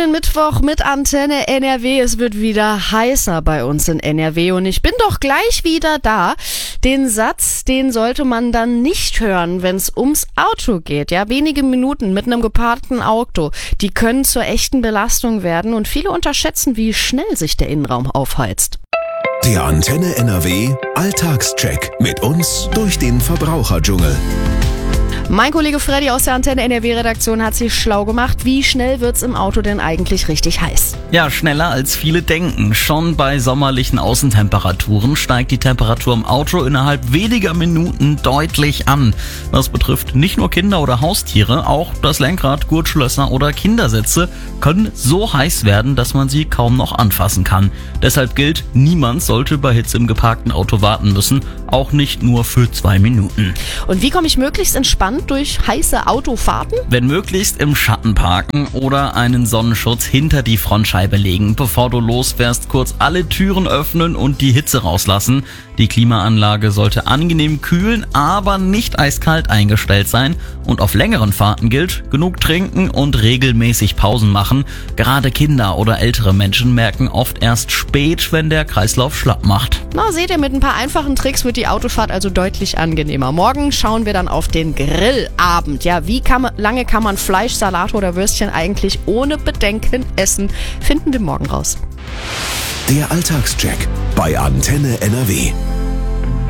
Mittwoch mit Antenne NRW. Es wird wieder heißer bei uns in NRW und ich bin doch gleich wieder da. Den Satz, den sollte man dann nicht hören, wenn es ums Auto geht. Ja, wenige Minuten mit einem geparkten Auto, die können zur echten Belastung werden und viele unterschätzen, wie schnell sich der Innenraum aufheizt. Der Antenne NRW Alltagscheck mit uns durch den Verbraucherdschungel. Mein Kollege Freddy aus der Antenne NRW-Redaktion hat sich schlau gemacht. Wie schnell wird's im Auto denn eigentlich richtig heiß? Ja, schneller als viele denken. Schon bei sommerlichen Außentemperaturen steigt die Temperatur im Auto innerhalb weniger Minuten deutlich an. Das betrifft nicht nur Kinder oder Haustiere, auch das Lenkrad, Gurtschlösser oder Kindersitze können so heiß werden, dass man sie kaum noch anfassen kann. Deshalb gilt, niemand sollte bei Hitze im geparkten Auto warten müssen, auch nicht nur für 2 Minuten. Und wie komme ich möglichst entspannt durch heiße Autofahrten? Wenn möglichst im Schatten parken oder einen Sonnenschutz hinter die Frontscheibe legen. Bevor du losfährst, kurz alle Türen öffnen und die Hitze rauslassen. Die Klimaanlage sollte angenehm kühlen, aber nicht eiskalt eingestellt sein. Und auf längeren Fahrten gilt, genug trinken und regelmäßig Pausen machen. Gerade Kinder oder ältere Menschen merken oft erst spät, wenn der Kreislauf schlapp macht. Na, seht ihr, mit ein paar einfachen Tricks wird die Autofahrt also deutlich angenehmer. Morgen schauen wir dann auf den Grillabend. Ja, lange kann man Fleisch, Salat oder Würstchen eigentlich ohne Bedenken essen? Finden wir morgen raus. Der Alltagscheck bei Antenne NRW.